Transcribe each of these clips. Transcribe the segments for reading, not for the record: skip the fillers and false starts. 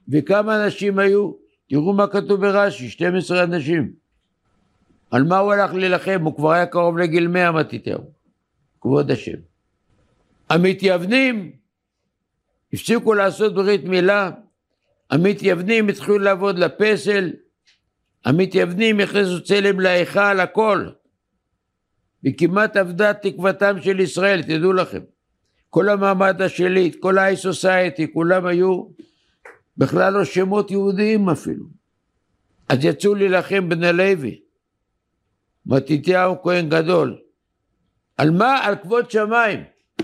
וכמה אנשים היו? תראו מה כתוב ברש"י, 12 אנשים. על מה הוא הלך להילחם? הוא כבר היה קרוב לגיל 100 מתתיהו, כבוד השם. המתייוונים הפסיקו לעשות ברית מילה, המתייוונים התחילו לעבוד לפסל, המתייוונים הכניסו צלם להיכל, הכל. וכמעט עבדה תקוותם של ישראל, תדעו לכם. כל המעמד השליט, כל ה-high society, כולם היו בכלל לא שמות יהודיים אפילו. אז יצאו להילחם בני לוי, מתתיהו כהן גדול. על מה? על כבוד שמיים.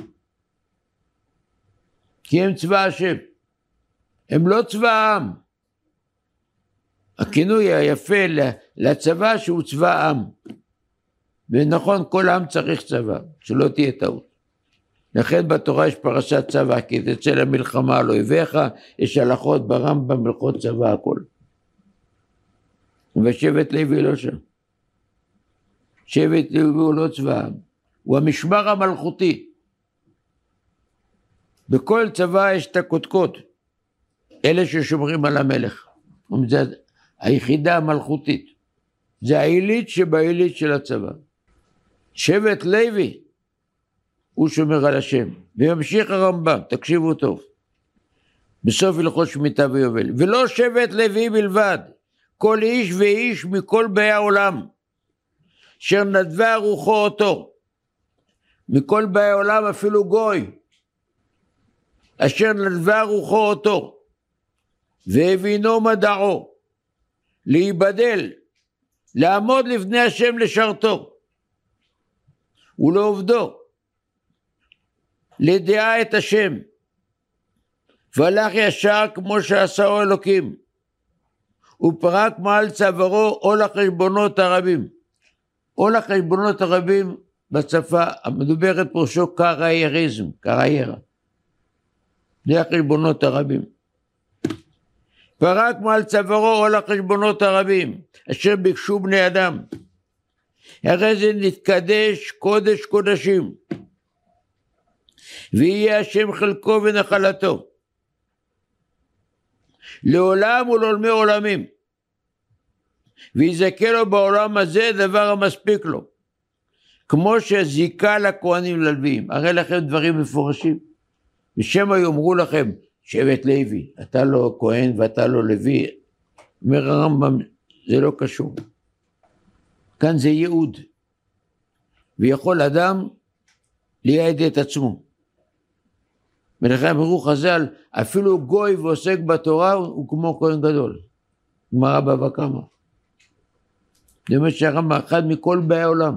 כי הם צבא השם. הם לא צבא העם. הכינוי היפה לצבא שהוא צבא העם. ונכון, כל עם צריך צבא, שלא תהיה טעות. לכן בתורה יש פרשת צבא, כי תצא למלחמה על אויביך, יש הלכות ברמב"ם, הלכות צבא, הכל. ושבט לוי לא שם. שבט לוי הוא לא צבא העם, הוא המשמר המלכותי. בכל צבא יש את הקודקוד, אלה ששומרים על המלך. זה היחידה המלכותית. זה העילית שבעילית של הצבא. שבט לוי הוא שומר על השם. וימשיך הרמב"ם, תקשיבו טוב. בסוף הלכות שמיטה ויובל. ולא שבט לוי בלבד, כל איש ואיש מכל באי העולם, אשר נדבה רוחו אותו. מכל באי העולם אפילו גוי, אשר נדבה רוחו אותו, והבינו מדעו, להיבדל, לעמוד לפני השם לשרתו, ולעובדו, לדעה את השם, והלך ישר כמו שעשהו אלוקים, ופרק מעל צווארו עול החשבונות הרבים. עול החשבונות הרבים בשפה המדוברת פרושו קרייריזם, קריירה. זה החשבונות הרבים. פרק מעל צווארו עול החשבונות הרבים, אשר ביקשו בני אדם. הרי זה נתקדש קודש קודשים, ויהיה השם חלקו ונחלתו, לעולם ולעולמי עולמים, ויזכה לו בעולם הזה דבר המספיק לו, כמו שזיקה לכהנים ללוויים. הרי לכם דברים מפורשים, ושמא יאמרו לכם, שבט לוי, אתה לא כהן ואתה לא לוי, אומר הרמב"ם, זה לא קשור. כאן זה ייעוד, ויכול אדם לייעד את עצמו. ולכן אמרו חז"ל, אפילו גוי ועוסק בתורה הוא כמו כהן גדול. גמרא בבא קמא. זה אומר שהרמב"ם אחד מכל באי העולם.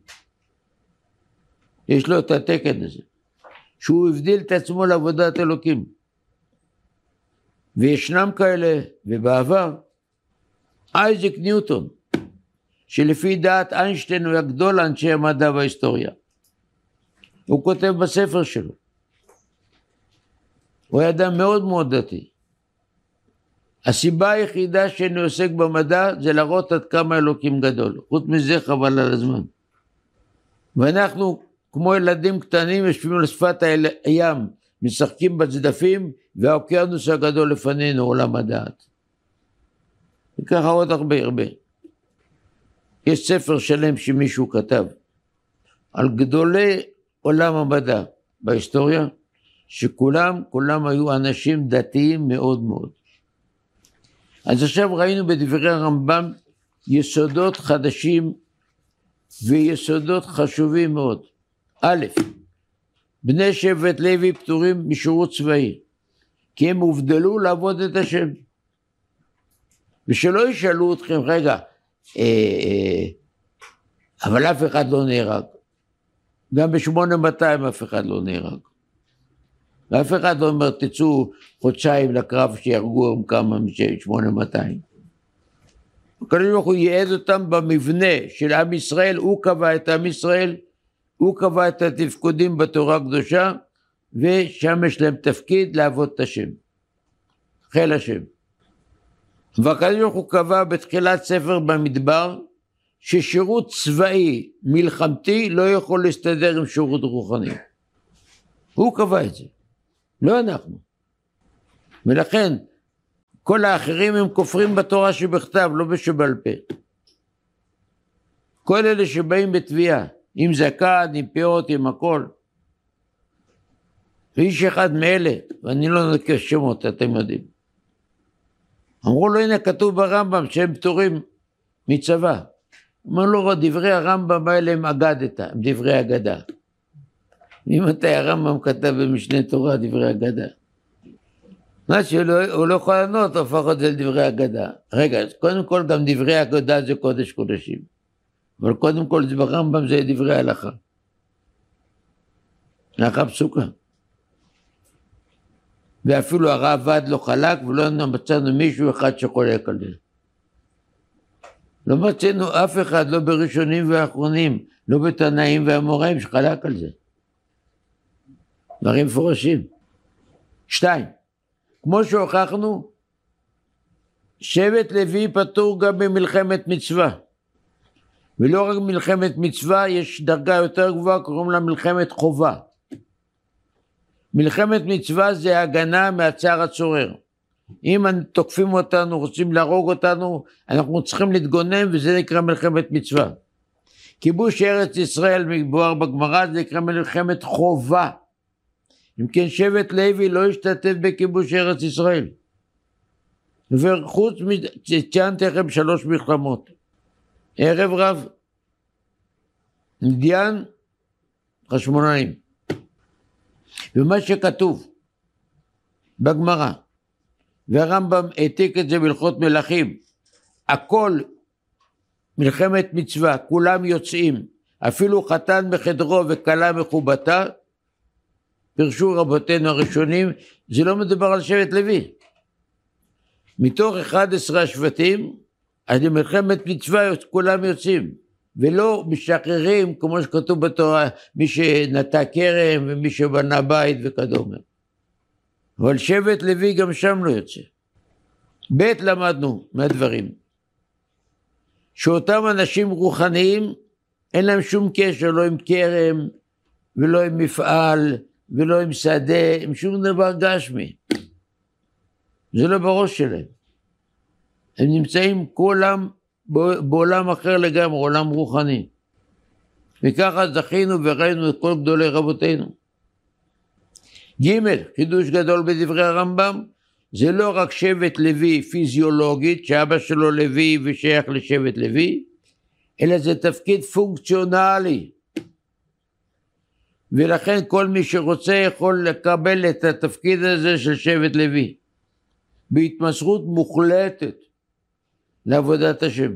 יש לו את התקן הזה, שהוא הבדיל את עצמו לעבודת אלוקים. וישנם כאלה, ובעבר, אייזק ניוטון, שלפי דעת איינשטיין הוא הגדול אנשי המדע וההיסטוריה. הוא כותב בספר שלו. הוא היה אדם מאוד מאוד דתי. הסיבה היחידה שאני עוסק במדע זה להראות עד כמה אלוקים גדול. חוץ מזה חבל על הזמן. ואנחנו כמו ילדים קטנים יושבים על שפת הים, משחקים בצדפים, והאוקיינוס הגדול לפנינו עולם הדעת. וככה עוד הרבה. יש ספר שלם שמישהו כתב על גדולי עולם המדע בהיסטוריה, שכולם היו אנשים דתיים מאוד מאוד. אז עכשיו ראינו בדברי הרמב"ם יסודות חדשים ויסודות חשובים מאוד. א', בני שבט לוי פטורים משירות צבאי, כי הם הובדלו לעבוד את השם. ושלא ישאלו אתכם, רגע, אבל אף אחד לא נהרג. גם ב-8200 אף אחד לא נהרג. ואף אחד לא אומר, תצאו חודשיים לקרב שירגו כמה מ-8200. הקדוש ברוך הוא ייעד אותם במבנה של עם ישראל, הוא קבע את עם ישראל, הוא קבע את התפקודים בתורה הקדושה, ושם יש להם תפקיד לעבוד את השם. חיל השם. והקדוש ברוך הוא קבע בתחילת ספר במדבר, ששירות צבאי מלחמתי לא יכול להסתדר עם שירות רוחני. הוא קבע את זה, לא אנחנו. ולכן, כל האחרים הם כופרים בתורה שבכתב, לא בשבעל פה. כל אלה שבאים בתביעה, עם זקן, עם פאות, עם הכל. ואיש אחד מאלה, ואני לא נקרא שמות, אתם יודעים. אמרו לו, הנה כתוב ברמב"ם שהם פטורים מצבא. אמרו לו, דברי הרמב"ם האלה הם אגדת, הם דברי אגדה. ממתי הרמב"ם כתב במשנה תורה דברי אגדה? מה שהוא לא יכול לענות, הופך את זה לדברי אגדה. רגע, קודם כל גם דברי אגדה זה קודש קודשים. אבל קודם כל זה ברמב"ם זה דברי הלכה. הלכה פסוקה. ואפילו הרב עד לא חלק, ולא מצאנו מישהו אחד שחולק על זה. לא מצאנו אף אחד, לא בראשונים ואחרונים, לא בתנאים והאמוראים שחלק על זה. דברים מפורשים. 2. כמו שהוכחנו, שבט לוי פטור גם במלחמת מצווה. ולא רק מלחמת מצווה, יש דרגה יותר גבוהה, קוראים לה מלחמת חובה. מלחמת מצווה זה הגנה מהצער הצורר. אם תוקפים אותנו, רוצים להרוג אותנו, אנחנו צריכים להתגונן, וזה נקרא מלחמת מצווה. כיבוש ארץ ישראל מבואר בגמרא, זה נקרא מלחמת חובה. אם כן שבט לוי לא השתתף בכיבוש ארץ ישראל. וחוץ ציינתי לכם 3 מלחמות. ערב רב, מדיין, חשמונאים. ומה שכתוב בגמרא, והרמב"ם העתיק את זה בהלכות מלכים, הכל מלחמת מצווה, כולם יוצאים, אפילו חתן בחדרו וכלה מחובתה, פרשו רבותינו הראשונים, זה לא מדובר על שבט לוי. מתוך 11 השבטים, אז למלחמת מצווה כולם יוצאים, ולא משחררים כמו שכתוב בתורה, מי שנטע כרם ומי שבנה בית וכדומה. אבל שבט לוי גם שם לא יוצא. ב' למדנו מהדברים, שאותם אנשים רוחניים, אין להם שום קשר, לא עם כרם, ולא עם מפעל, ולא עם שדה, עם שום דבר גשמי. זה לא בראש שלהם. הם נמצאים כולם בעולם אחר לגמרי, עולם רוחני. וככה זכינו וראינו את כל גדולי רבותינו. ג' חידוש גדול בדברי הרמב"ם, זה לא רק שבט לוי פיזיולוגית, שאבא שלו לוי ושייך לשבט לוי, אלא זה תפקיד פונקציונלי. ולכן כל מי שרוצה יכול לקבל את התפקיד הזה של שבט לוי, בהתמסרות מוחלטת לעבודת השם.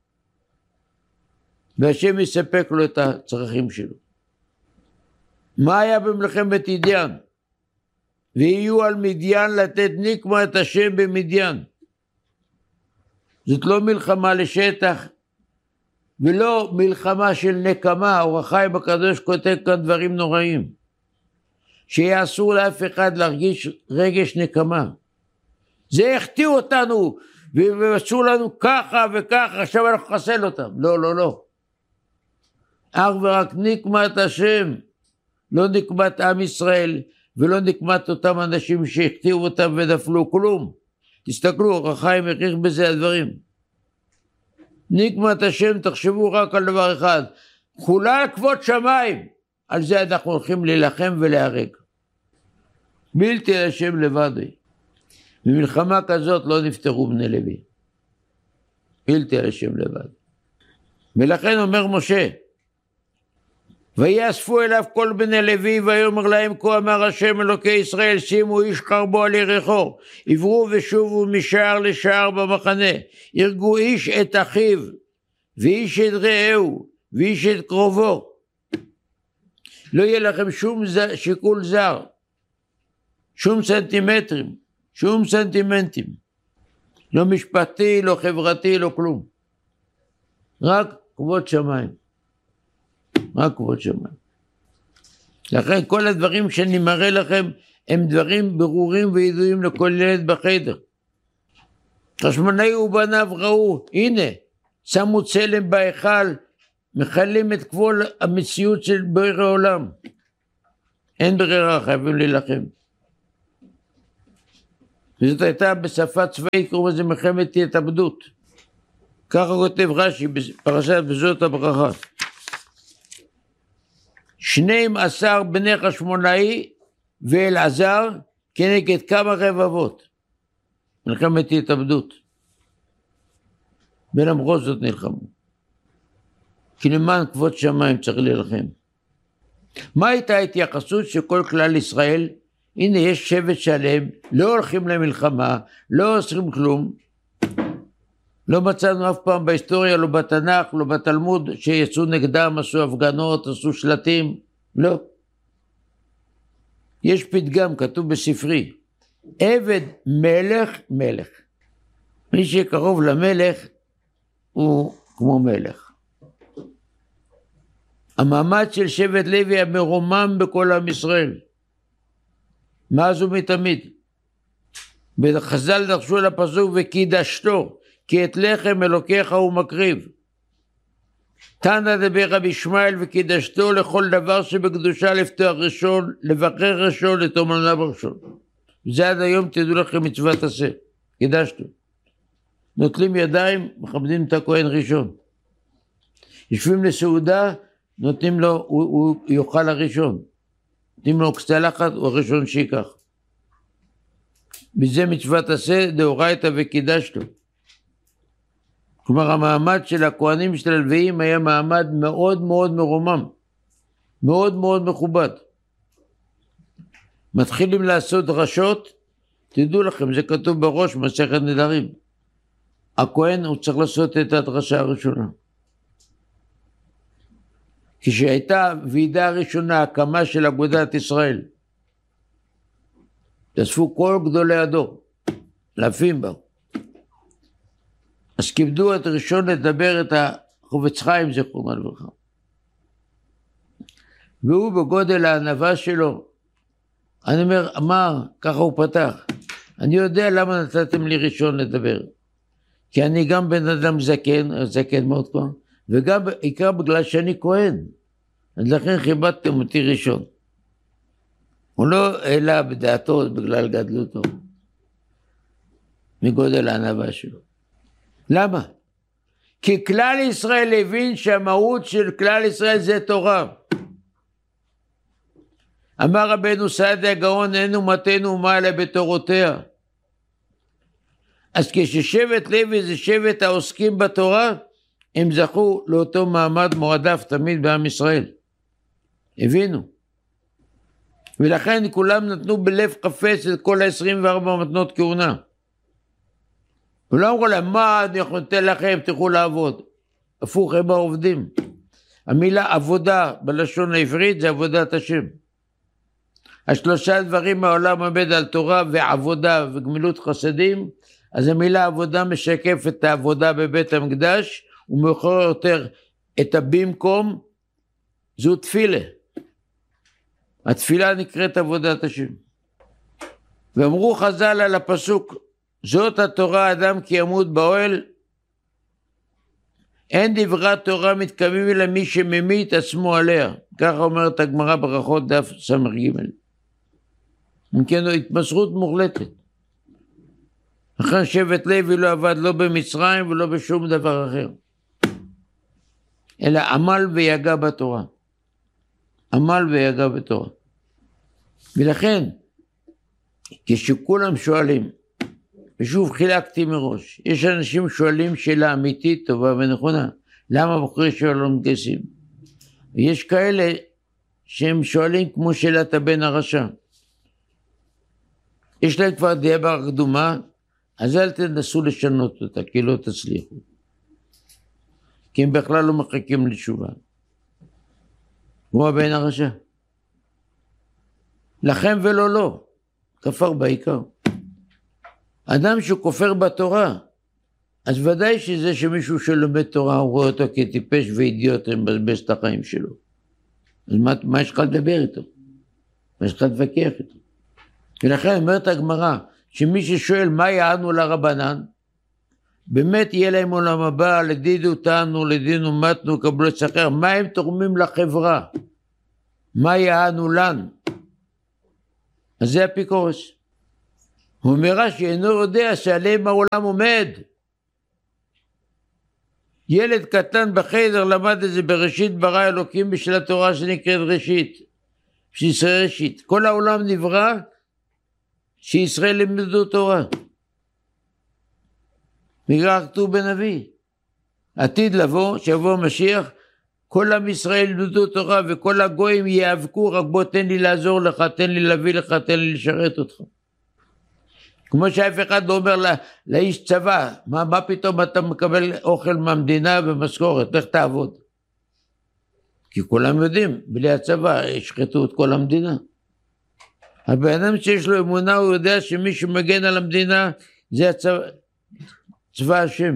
והשם יספק לו את הצרכים שלו. מה היה במלחמת מדיין? ויהיו על מדיין לתת נקמה את השם במדיין. זאת לא מלחמה לשטח, ולא מלחמה של נקמה. אור החיים הקדוש כותב כאן דברים נוראים, שיהיה אסור לאף אחד להרגיש רגש נקמה. זה החטיאו אותנו, ועשו לנו ככה וככה, עכשיו אנחנו נחסל אותם. לא, לא, לא. אך ורק נקמת השם, לא נקמת עם ישראל, ולא נקמת אותם אנשים שהחטיאו אותם ונפלו, כלום. תסתכלו, אור החיים הכריח בזה הדברים. נקמת השם, תחשבו רק על דבר אחד, חולל כבוד שמיים, על זה אנחנו הולכים להילחם ולהרג. בלתי השם לבדי. במלחמה כזאת לא נפטרו בני לוי. בלתי השם לבד. ולכן אומר משה, ויאספו אליו כל בני לוי, ויאמר להם, כה אמר השם אלוקי ישראל, שימו איש קרבו על ירחו, עברו ושובו משער לשער במחנה, ירגו איש את אחיו, ואיש את רעהו, ואיש את קרובו. לא יהיה לכם שום שיקול זר, שום סנטימטרים, שום סנטימנטים, לא משפטי, לא חברתי, לא כלום. רק כבוד שמיים. רק כבוד שמיים. לכן כל הדברים שאני מראה לכם הם דברים ברורים וידועים לכל ילד בחדר. חשמונאי ובניו ראו, הנה, שמו צלם בהיכל, מחלים את כל המציאות של בורא עולם. אין ברירה, חייבים להילחם. וזאת הייתה בשפה צבאית, קוראים לזה מלחמת התאבדות. ככה כותב רש"י בפרשת בזאת הברכה. 12 בני חשמונאי ואלעזר כנגד כמה רבבות. מלחמת התאבדות. ולמרות זאת נלחמו. כי למען כבוד שמיים צריך להילחם. מה הייתה ההתייחסות של כל כלל ישראל? הנה יש שבט שלם, לא הולכים למלחמה, לא עושים כלום. לא מצאנו אף פעם בהיסטוריה, לא בתנ"ך, לא בתלמוד, שיצאו נגדם, עשו הפגנות, עשו שלטים, לא. יש פתגם, כתוב בספרי, עבד מלך מלך. מי שקרוב למלך הוא כמו מלך. המעמד של שבט לוי המרומם בכל עם ישראל. מאז ומתמיד. וחז"ל דרשו על הפסוק וקידשתו, כי את לחם אלוקיך הוא מקריב. תנא דבר רבי ישמעאל וקידשתו לכל דבר שבקדושה לפתוח ראשון, לבקר ראשון, לתום עליו ראשון. זה עד היום תדעו לכם מצוות עשה, קידשתו. נוטלים ידיים, מכבדים את הכהן ראשון. יושבים לסעודה, נותנים לו, הוא יאכל הראשון. נותנים לו קצלחת, הוא הראשון שיקח. בזה מצוות עשה, דאורייתא וקידשתו. כלומר, המעמד של הכהנים של הלוויים היה מעמד מאוד מאוד מרומם, מאוד מאוד מכובד. מתחילים לעשות דרשות, תדעו לכם, זה כתוב בראש מסכת נדרים. הכהן הוא צריך לעשות את הדרשה הראשונה. כשהייתה ועידה הראשונה, הקמה של אגודת ישראל, תאספו כל גדולי הדור, אלפים בה. אז כיבדו את ראשון לדבר את החפץ חיים זכרונו לברכה. והוא בגודל הענווה שלו, אני אומר, אמר, ככה הוא פתח, אני יודע למה נתתם לי ראשון לדבר. כי אני גם בן אדם זקן, זקן מאוד כבר, וגם עיקר בגלל שאני כהן. אז לכן כיבדתם אותי ראשון. הוא לא העלה בדעתו בגלל גדלותו, מגודל הענווה שלו. למה? כי כלל ישראל הבין שהמהות של כלל ישראל זה תורה. אמר רבנו סעדיה גאון, אין אומתנו אומה אלא בתורותיה. אז כששבט לוי זה שבט העוסקים בתורה, הם זכו לאותו מעמד מועדף תמיד בעם ישראל. הבינו. ולכן כולם נתנו בלב חפץ את כל ה-24 מתנות כהונה. ולא אמרו להם, מה אני נותן לכם, תלכו לעבוד. הפוך, הם העובדים. המילה עבודה בלשון העברית זה עבודת השם. השלושה דברים מהעולם עומד על תורה ועבודה וגמילות חסדים, אז המילה עבודה משקף את העבודה בבית המקדש, ומאוחר יותר את הבמקום, זו תפילה. התפילה נקראת עבודת השם. ואמרו חז"ל על הפסוק, זאת התורה אדם כי ימות באוהל, אין דברי תורה מתקיימים אלא מי שממית עצמו עליה. ככה אומרת הגמרא ברכות דף ס"ג. אם כן, התמסרות מוחלטת. לכן שבט לוי לא עבד לא במצרים ולא בשום דבר אחר. אלא עמל ויגע בתורה. עמל ויגע בתורה. ולכן, כשכולם שואלים, ושוב חילקתי מראש, יש אנשים שואלים שאלה אמיתית, טובה ונכונה, למה בחורי ישיבה לא מתגייסים? ויש כאלה שהם שואלים כמו שאלת הבן הרשע. יש להם כבר דעה קדומה, אז אל תנסו לשנות אותה, כי לא תצליחו. כי הם בכלל לא מחכים לתשובה. כמו הבן הרשע. לכם ולא לא, כפר בעיקר. אדם שכופר בתורה, אז ודאי שזה שמישהו שלומד תורה, הוא רואה אותו כטיפש ואידיוט, מבזבז את החיים שלו. אז מה יש לך לדבר איתו? מה יש לך להתווכח איתו? ולכן אומרת הגמרא, שמי ששואל מה יענו לרבנן, באמת יהיה להם עולם הבא, לדידו תענו, לדינו מתנו, קבלו את שכר, מה הם תורמים לחברה? מה יענו לנו? אז זה אפיקורס. הוא אומר רש"י, אינו יודע שעליהם העולם עומד. ילד קטן בחדר למד את זה בראשית ברא אלוקים בשביל התורה שנקראת ראשית, שישראל ראשית. כל העולם נברא שישראל לימדו תורה. בגלל כתוב בנביא, עתיד לבוא, שיבוא משיח, כל עם ישראל ילמדו תורה וכל הגויים יאבקו, רק בוא תן לי לעזור לך, תן לי להביא לך, תן לי לשרת אותך. כמו שאף אחד לא אומר לאיש צבא, מה פתאום אתה מקבל אוכל מהמדינה ומשכורת, איך תעבוד? כי כולם יודעים, בלי הצבא ישחטו את כל המדינה. הבן אדם שיש לו אמונה, הוא יודע שמי שמגן על המדינה זה צבא השם.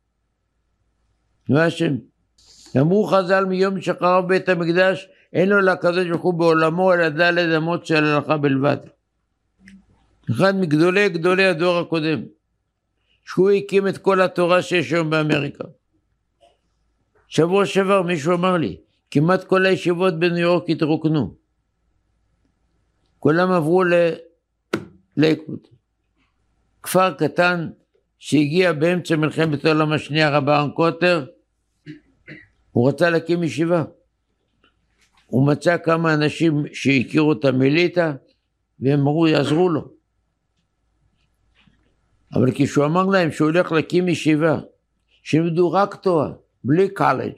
צבא השם. אמרו חז"ל מיום שחרב בית המקדש, אין לו לקדוש ברוך הוא בעולמו, אלא ד' אמות של הלכה בלבד. אחד מגדולי הדור הקודם, שהוא הקים את כל התורה שיש היום באמריקה. שבוע שעבר מישהו אמר לי, כמעט כל הישיבות בניו יורק התרוקנו. כולם עברו לליכוד. כפר קטן שהגיע באמצע מלחמת העולם השנייה, רב אהרן קוטלר, הוא רצה להקים ישיבה. הוא מצא כמה אנשים שהכירו את המיליטה, והם אמרו, יעזרו לו. אבל כשהוא אמר להם שהוא הולך להקים ישיבה, שילמדו רק תורה, בלי קולג',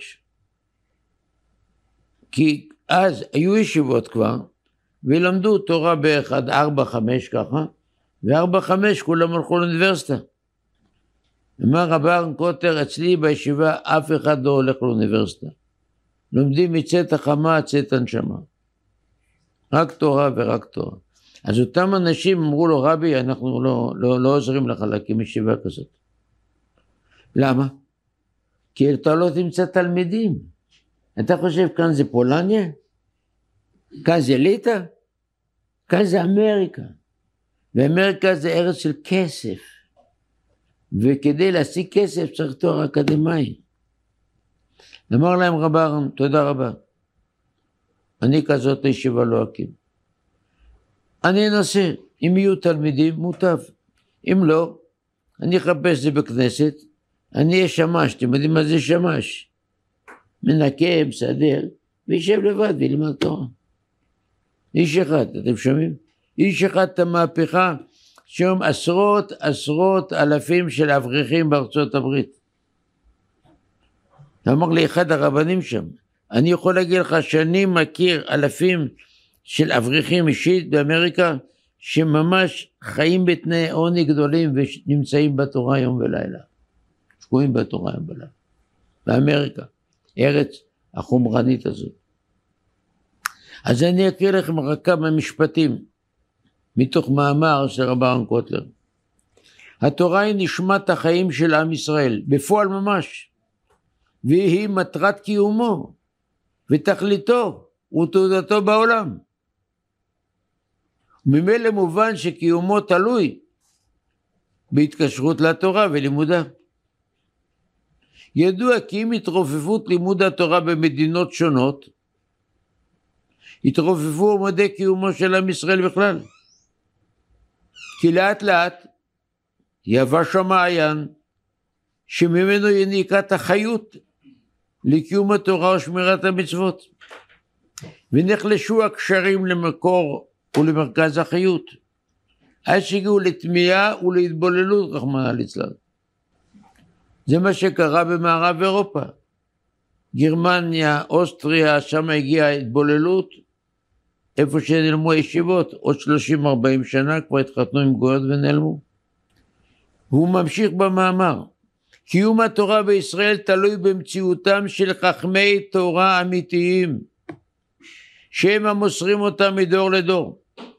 כי אז היו ישיבות כבר, ולמדו תורה בערך עד 4-5 ככה, ו4-5 כולם הלכו לאוניברסיטה. אמר רב אהרן קוטלר, אצלי בישיבה אף אחד לא הולך לאוניברסיטה. לומדים מצאת החמה עד צאת הנשמה. רק תורה ורק תורה. אז אותם אנשים אמרו לו, רבי, אנחנו לא עוזרים לך להקים ישיבה כזאת. למה? כי אתה לא תמצא תלמידים. אתה חושב כאן זה פולניה? כאן זה ליטא? כאן זה אמריקה. ואמריקה זה ארץ של כסף. וכדי להשיג כסף צריך תואר אקדמי. אמר להם רב אהרן, תודה רבה. אני כזאת ישיבה לא אקים. אני אנסה, אם יהיו תלמידים, מוטב. אם לא, אני אחפש זה בכנסת, אני אהיה שמש, אתם יודעים מה זה שמש? מנקה, מסדר, וישב לבד וילמד תורה. איש אחד, אתם שומעים? איש אחד את המהפכה, שם עשרות אלפים של אברכים בארצות הברית. אמר לי אחד הרבנים שם, אני יכול להגיד לך שאני מכיר אלפים של אברכים אישית באמריקה, שממש חיים בתנאי עוני גדולים ונמצאים בתורה יום ולילה. שקועים בתורה יום ולילה. באמריקה, ארץ החומרנית הזאת. אז אני אקריא לכם רק כמה משפטים, מתוך מאמר של רב אהרן קוטלר. התורה היא נשמת החיים של עם ישראל, בפועל ממש, והיא מטרת קיומו, ותכליתו ותעודתו בעולם. ממילא מובן שקיומו תלוי בהתקשרות לתורה ולימודה. ידוע כי עם התרופפות לימוד התורה במדינות שונות, התרופפו עמודי קיומו של עם ישראל בכלל. כי לאט לאט יבש המעיין שממנו יניקת החיות לקיום התורה ושמירת המצוות, ונחלשו הקשרים למקור ולמרכז החיות, עד שהגיעו לתמיהה ולהתבוללות רחמנא ליצלן. זה מה שקרה במערב אירופה, גרמניה, אוסטריה, שם הגיעה התבוללות, איפה שנעלמו הישיבות, עוד 30-40 שנה כבר התחתנו עם גויות ונעלמו. והוא ממשיך במאמר, קיום התורה בישראל תלוי במציאותם של חכמי תורה אמיתיים, שהם המוסרים אותם מדור לדור,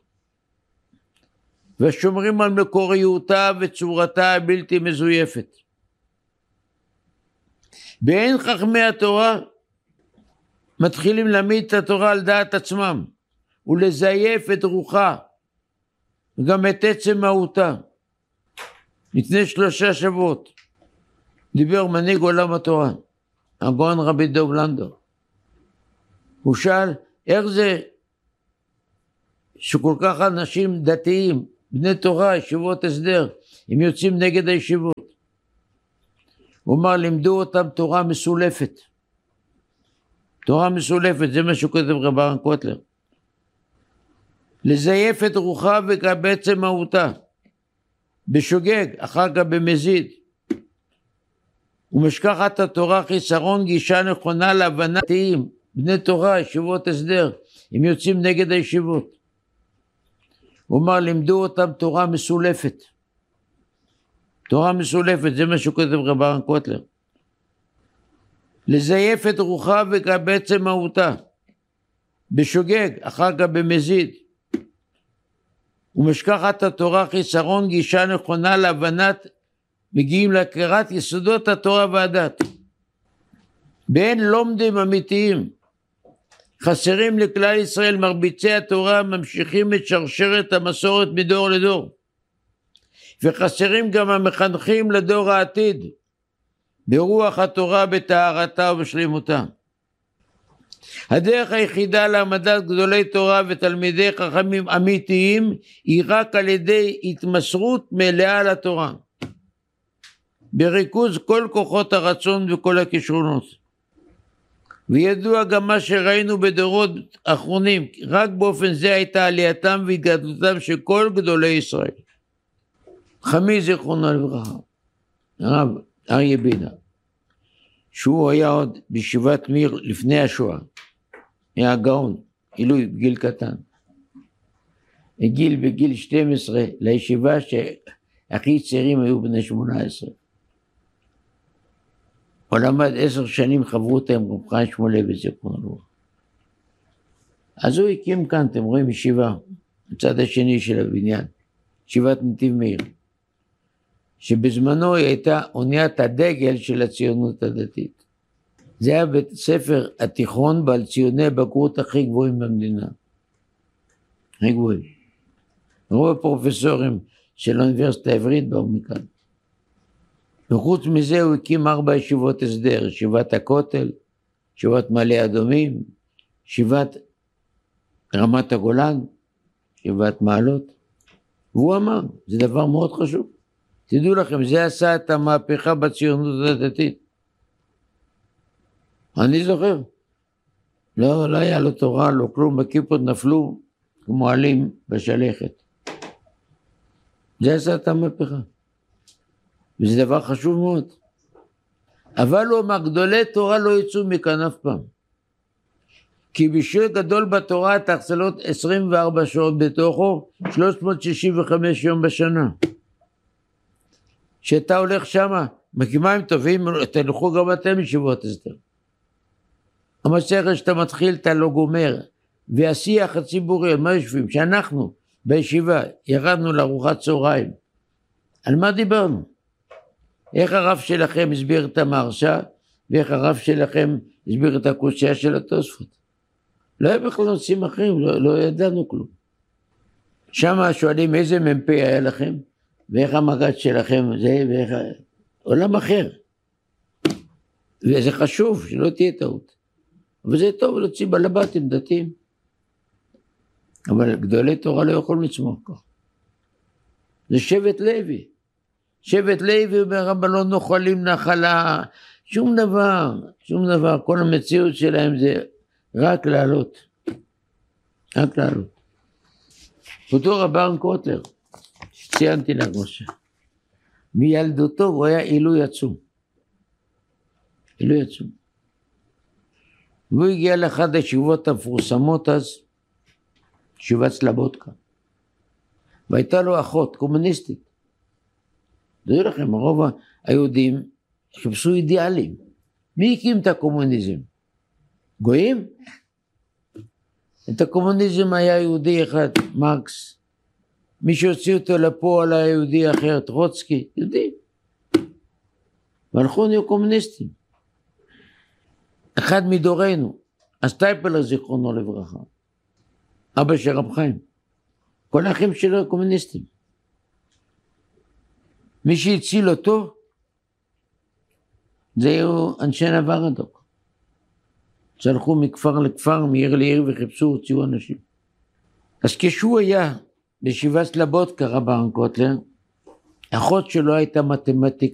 ושומרים על מקוריותה וצורתה הבלתי מזויפת. באין חכמי התורה מתחילים להעמיד את התורה על דעת עצמם, ולזייף את רוחה, וגם את עצם מהותה. לפני 3 שבועות, דיבר מנהיג עולם התורה, הגאון רבי דב לנדאו. הוא שאל, איך זה שכל כך אנשים דתיים בני תורה, ישיבות הסדר, הם יוצאים נגד הישיבות. הוא אמר, לימדו אותם תורה מסולפת. תורה מסולפת, זה מה שכותב רב אהרן קוטלר. לזייף את רוחה וגם בעצם מהותה. בשוגג, אחר כך במזיד. ומשכחת התורה חיסרון גישה נכונה להבנתיים. בני תורה, ישיבות הסדר, הם יוצאים נגד הישיבות. הוא אמר, לימדו אותם תורה מסולפת. תורה מסולפת, זה מה שכותב רב אהרן קוטלר. לזייף את רוחה וגם בעצם מהותה. בשוגג, אחר כך במזיד. ומשכחת התורה חיסרון גישה נכונה להבנת, מגיעים להכרת יסודות התורה והדת. באין לומדים אמיתיים, חסרים לכלל ישראל מרביצי התורה, ממשיכים את שרשרת המסורת מדור לדור. וחסרים גם המחנכים לדור העתיד, ברוח התורה בטהרתה ובשלימותה. הדרך היחידה להעמדת גדולי תורה ותלמידי חכמים אמיתיים, היא רק על ידי התמסרות מלאה לתורה. בריכוז כל כוחות הרצון וכל הכישרונות. וידוע גם מה שראינו בדורות אחרונים, רק באופן זה הייתה עלייתם והתגדלותם של כל גדולי ישראל. חמי זיכרונו לברכה, הרב אריה בינה, שהוא היה עוד בישיבת מיר לפני השואה, היה גאון, עילוי בגיל קטן. הגיל בגיל 12 לישיבה שהכי צעירים היו בני 18. הוא למד 10 שנים חברותא עם רב חיים שמואלביץ זיכרונו לברכה. אז הוא הקים כאן, אתם רואים, ישיבה, בצד השני של הבניין, ישיבת נתיב מאיר, שבזמנו היא הייתה אוניית הדגל של הציונות הדתית. זה היה בית ספר התיכון בעל ציוני בגרות הכי גבוהים במדינה. הכי גבוהים. רוב הפרופסורים של האוניברסיטה העברית באו מכאן. וחוץ מזה הוא הקים 4 ישיבות הסדר, ישיבת הכותל, ישיבת מעלה אדומים, ישיבת רמת הגולן, ישיבת מעלות. והוא אמר, זה דבר מאוד חשוב. תדעו לכם, זה עשה את המהפכה בציונות הדתית. אני זוכר, לא היה לו תורה, לא כלום, בכיפות נפלו כמו עלים בשלכת. זה עשה את המהפכה. וזה דבר חשוב מאוד. אבל הוא אמר, גדולי תורה לא יצאו מכאן אף פעם. כי בשביל גדול בתורה תחסלות 24 שעות בתוכו, 365 יום בשנה. שאתה הולך שמה, מקימים טובים, תלכו גם אתם ישיבות הסדר. המסכת שאתה מתחיל, אתה לא גומר. והשיח הציבורי, מה יושבים? שאנחנו בישיבה ירדנו לארוחת צהריים. על מה דיברנו? איך הרב שלכם הסביר את המהרש"א, ואיך הרב שלכם הסביר את הקושיה של התוספות. לא היה בכלל נושאים אחרים, לא ידענו כלום. שם שואלים איזה מ"פ היה לכם, ואיך המג"ד שלכם זה, ואיך... עולם אחר. וזה חשוב, שלא תהיה טעות. אבל זה טוב להוציא בלבטים דתיים. אבל גדולי תורה לא יכולים לצמוח כך. זה שבט לוי. שבט לוי אומר, רבא לא נאכלים נחלה, שום דבר. כל המציאות שלהם זה רק לעלות. רק לעלות. אותו רב אהרן קוטלר, שציינתי לך משה. מילדותו הוא היה עילוי עצום. עילוי עצום. והוא הגיע לאחד הישיבות המפורסמות אז, ישיבת סלבודקה. והייתה לו אחות קומוניסטית. דעו לכם, הרוב היהודים חיפשו אידיאלים. מי הקים את הקומוניזם? גויים? את הקומוניזם היה יהודי אחד, מרקס. מי שהוציא אותו לפועל היה יהודי אחר, טרוצקי, יהודי. והלכו נהיו קומוניסטים. אחד מדורנו, הסטייפלר זיכרונו לברכה, אבא של רב חיים, כל האחים שלו קומוניסטים. מי שהציל אותו, זה היו אנשי נברדוק. שהלכו מכפר לכפר, מעיר לעיר וחיפשו, הוציאו אנשים. אז כשהוא היה בישיבה סלבודקה רב אהרן קוטלר, אחות שלו הייתה מתמטיקאית